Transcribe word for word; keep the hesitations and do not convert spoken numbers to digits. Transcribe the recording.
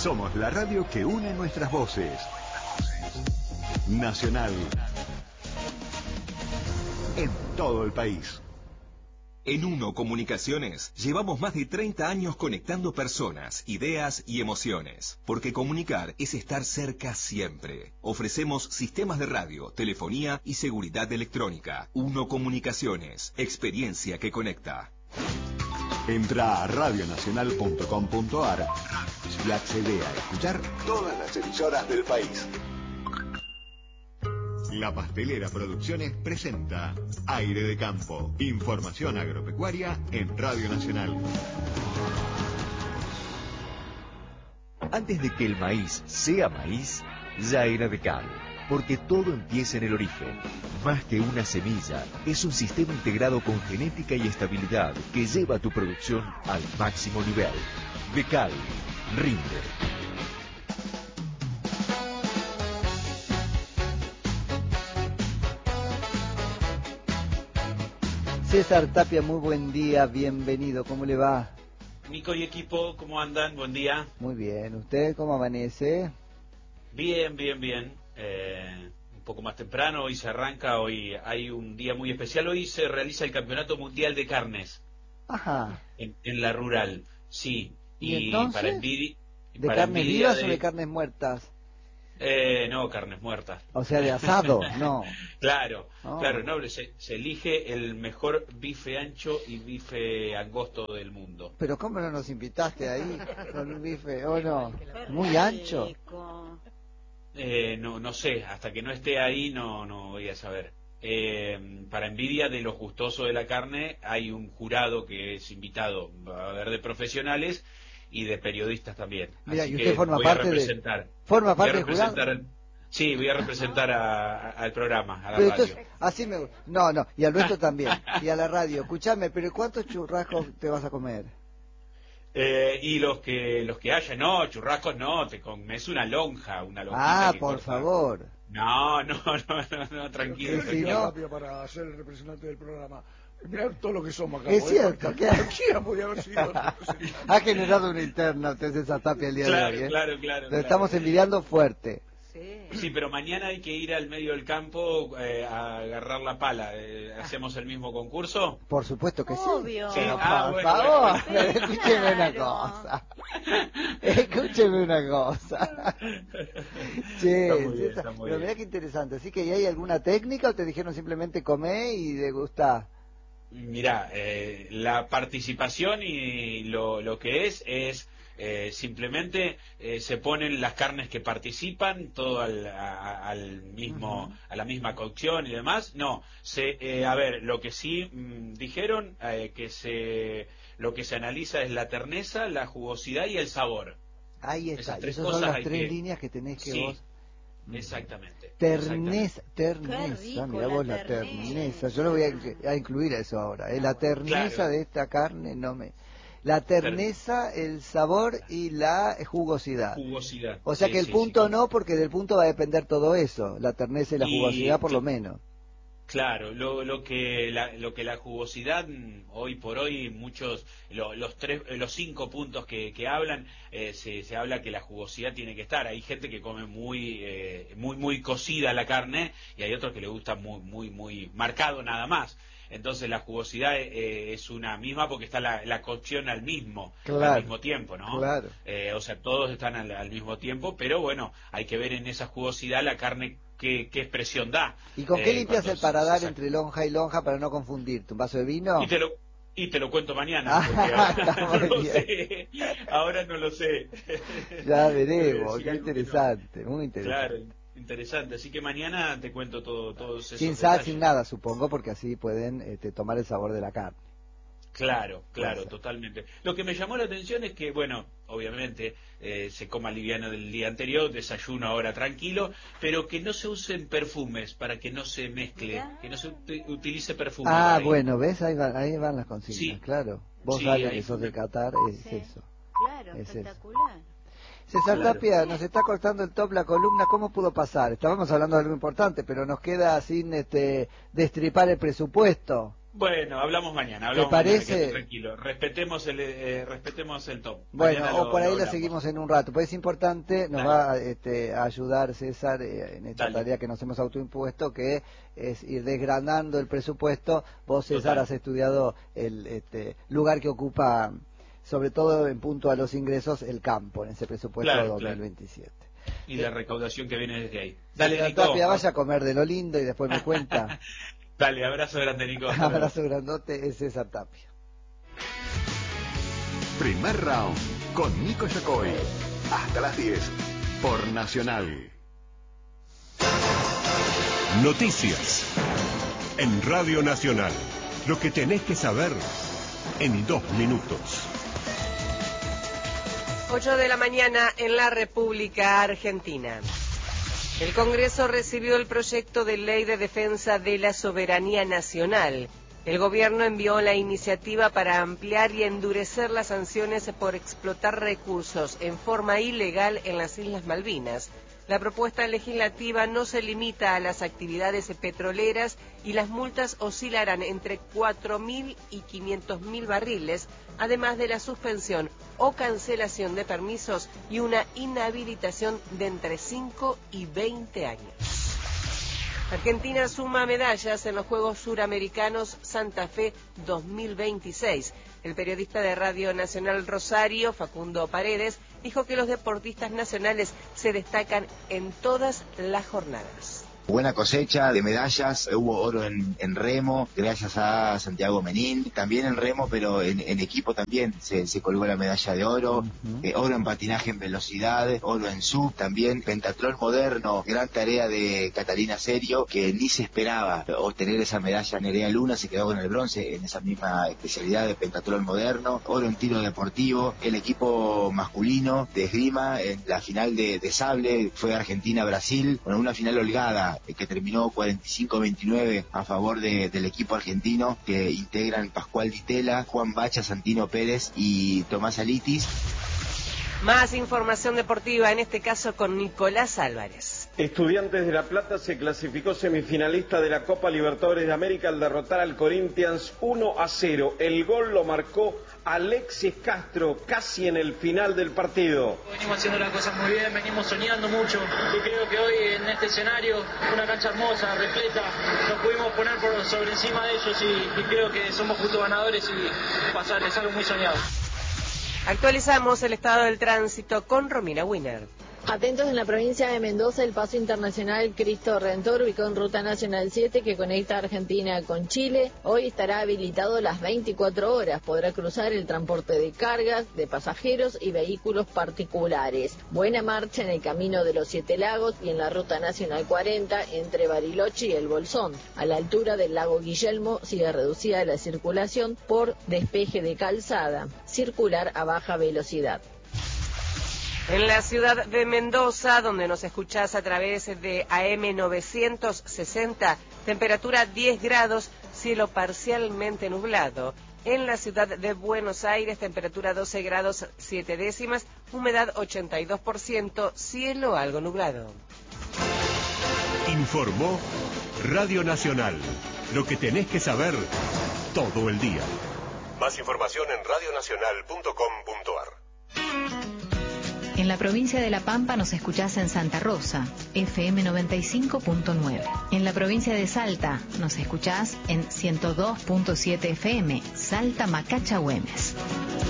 Somos la radio que une nuestras voces. Nacional. En todo el país. En Uno Comunicaciones llevamos más de treinta años conectando personas, ideas y emociones. Porque comunicar es estar cerca siempre. Ofrecemos sistemas de radio, telefonía y seguridad electrónica. Uno Comunicaciones, experiencia que conecta. Entra a radio nacional punto com punto ar y accede a escuchar todas las emisoras del país. La Pastelera Producciones presenta Aire de Campo, información agropecuaria en Radio Nacional. Antes de que el maíz sea maíz, ya era de cal, porque todo empieza en el origen. Más que una semilla, es un sistema integrado con genética y estabilidad que lleva tu producción al máximo nivel. De cal, rinde. César Tapia, muy buen día, bienvenido, ¿cómo le va? Nico y equipo, ¿cómo andan? Buen día. Muy bien, ¿usted cómo amanece? Bien, bien, bien. Eh, un poco más temprano, hoy se arranca, hoy hay un día muy especial, hoy se realiza el Campeonato Mundial de Carnes. Ajá. En, en la rural, sí. ¿Y, y entonces? para envidia, ¿De para carnes envidia vivas de... o de carnes muertas? Eh, no, carnes muertas. O sea, de asado, no. Claro, Oh. claro, no, se, se elige el mejor bife ancho y bife angosto del mundo. Pero ¿cómo no nos invitaste ahí con un bife? ¿O no? Muy ancho. Eh, no, no sé, hasta que no esté ahí no, no voy a saber. Eh, para envidia de los gustosos de la carne, hay un jurado que es invitado, va a haber de profesionales y de periodistas también. Mira, Así y que usted forma voy parte a representar. de... ¿Forma Voy a parte del jurado? representar el- Sí, voy a representar a- a- al programa, a la Pero radio. entonces, así me gusta. No, no, y al nuestro también. Y a la radio. Escuchame, pero ¿cuántos churrascos te vas a comer? Eh, y los que los que haya, no, churrascos no, te comes una lonja, una lonjita Ah, que por corta. favor. No, no, no, no, no, tranquilo. Pero si tranquilo. no- Rápido para ser el representante del programa. Mirá todo lo que somos acá. Es podés- cierto, que- Cualquiera podía haber sido el representante. Ha generado una interna usted César Tapia el día Claro, de hoy, ¿eh? claro, claro, Lo claro. estamos envidiando fuerte. Sí, pero mañana hay que ir al medio del campo eh, a agarrar la pala. Eh, ¿Hacemos el mismo concurso? Por supuesto que Obvio. sí. Sí, Pero ah, por bueno, favor, bueno. escúcheme una Claro. cosa. Escúcheme una cosa. Che, Está muy bien, César, está muy pero bien. mirá qué interesante. ¿Así que ¿y hay alguna técnica o te dijeron simplemente comé y degustá? Mirá, eh, la participación y lo, lo que es es eh, simplemente eh, se ponen las carnes que participan todo al, a- al mismo Ujú. a la misma cocción y demás. No, se eh, a ver, lo que sí mm, dijeron eh, que se lo que se analiza es la terneza, la jugosidad y el sabor. Ahí está. Esas Y tres esas son cosas las hay tres que- líneas que tenés que Sí. vos... Exactamente. Terneza, Qué terneza, rico mirá la vos la terneza. terneza, yo lo voy a, a incluir a eso ahora, ¿eh? La terneza Claro. de esta carne no me... La terneza, el sabor y la jugosidad. Jugosidad. O sea Sí, que el sí, punto sí. no, porque del punto va a depender todo eso, la terneza y la Y- jugosidad por lo menos. Claro, lo, lo que la, lo que la jugosidad mm, hoy por hoy muchos lo- los tres eh, los cinco puntos que, que hablan eh, se, se habla que la jugosidad tiene que estar. Hay gente que come muy eh, muy muy cocida la carne y hay otros que le gusta muy muy muy marcado nada más. Entonces la jugosidad eh, es una misma porque está la, la cocción al mismo Claro, al mismo tiempo, ¿no? claro. Eh, o sea, todos están al, al mismo tiempo, pero bueno, hay que ver en esa jugosidad la carne qué, qué expresión da. ¿Y con qué Eh, limpias cuando el paladar se- entre lonja y lonja para no confundirte? ¿Un vaso de vino? Y te lo, y te lo cuento mañana, Ah, porque ahora está no muy lo bien. sé. Ahora no lo sé. Ya veremos, Sí, qué algo que no. interesante, muy interesante. Claro, interesante. Así que mañana te cuento todo, todos esos Sin sal, detalles. sin nada, supongo, porque así pueden este, tomar el sabor de la carne. Claro, claro, Puede ser. totalmente. Lo que me llamó la atención es que, bueno, obviamente eh, se coma liviano del día anterior, desayuno ahora tranquilo, pero que no se usen perfumes para que no se mezcle, Mirá. que no se ut- utilice perfume. Ah, ahí. bueno, ¿ves? Ahí, va- ahí van las consignas, Sí. claro. Vos, Sí, Gaby, ahí que sos fue. de Qatar, es Sí. eso. Claro, Es eso. espectacular. César Claro. Tapia, nos está cortando el top la columna, ¿cómo pudo pasar? Estábamos hablando de algo importante, pero nos queda sin este destripar el presupuesto. Bueno, hablamos mañana. Hablamos ¿Te parece? Mañana, tranquilo. Respetemos el, eh, respetemos el top. Bueno, Mañana o lo, por ahí lo lo seguimos en un rato. Pues es importante, nos Dale. va este, a ayudar César eh, en esta Dale. tarea que nos hemos autoimpuesto, que es ir desgranando el presupuesto. Vos, César, Total. has estudiado el este, lugar que ocupa, sobre todo en punto a los ingresos, el campo en ese presupuesto Claro, dos mil veintisiete. claro. Y la recaudación que viene desde ahí. Dale, Dale, Nico. Tapia, vaya a comer de lo lindo y después me cuenta. Dale, abrazo grande, Nico. Hasta luego. Abrazo grandote, es César Tapia. Primer round con Nico Yacoy. Hasta las diez por Nacional. Noticias en Radio Nacional. Lo que tenés que saber en dos minutos. ocho de la mañana en la República Argentina. El Congreso recibió el proyecto de ley de defensa de la soberanía nacional. El gobierno envió la iniciativa para ampliar y endurecer las sanciones por explotar recursos en forma ilegal en las Islas Malvinas. La propuesta legislativa no se limita a las actividades petroleras y las multas oscilarán entre cuatro mil y quinientos mil barriles, además de la suspensión o cancelación de permisos y una inhabilitación de entre cinco y veinte años. Argentina suma medallas en los Juegos Suramericanos Santa Fe dos mil veintiséis. El periodista de Radio Nacional Rosario, Facundo Paredes, dijo que los deportistas nacionales se destacan en todas las jornadas. Buena cosecha de medallas, hubo oro en, en remo, gracias a Santiago Menín, también en remo, pero en, en equipo también se, se colgó la medalla de oro, uh-huh. eh, oro en patinaje en velocidad, oro en sub, también pentatlón moderno, gran tarea de Catalina Serio, que ni se esperaba obtener esa medalla. Nerea Luna se quedó con el bronce en esa misma especialidad de pentatlón moderno, oro en tiro deportivo, el equipo masculino de esgrima en la final de, de sable fue Argentina-Brasil, con una final holgada que terminó cuarenta y cinco a veintinueve a favor de, del equipo argentino, que integran Pascual Ditela, Juan Bacha, Santino Pérez y Tomás Alitis. Más información deportiva, en este caso con Nicolás Álvarez. Estudiantes de La Plata se clasificó semifinalista de la Copa Libertadores de América al derrotar al Corinthians uno a cero. El gol lo marcó Alexis Castro casi en el final del partido. Venimos haciendo las cosas muy bien, venimos soñando mucho y creo que hoy en este escenario, una cancha hermosa, repleta, nos pudimos poner por sobre encima de ellos y, y creo que somos justos ganadores y pasarles algo muy soñado. Actualizamos el estado del tránsito con Romina Wiener. Atentos, en la provincia de Mendoza, el paso internacional Cristo Redentor, ubicado en Ruta Nacional siete, que conecta Argentina con Chile. Hoy estará habilitado las veinticuatro horas. Podrá cruzar el transporte de cargas, de pasajeros y vehículos particulares. Buena marcha en el Camino de los Siete Lagos y en la Ruta Nacional cuarenta, entre Bariloche y El Bolsón. A la altura del lago Guillermo sigue reducida la circulación por despeje de calzada. Circular a baja velocidad. En la ciudad de Mendoza, donde nos escuchás a través de A M novecientos sesenta, temperatura diez grados, cielo parcialmente nublado. En la ciudad de Buenos Aires, temperatura doce grados siete décimas, humedad ochenta y dos por ciento, cielo algo nublado. Informó Radio Nacional. Lo que tenés que saber todo el día. Más información en radio nacional punto com punto a r. En la provincia de La Pampa nos escuchás en Santa Rosa, F M noventa y cinco punto nueve. En la provincia de Salta nos escuchás en ciento dos punto siete F M, Salta Macacha Güemes.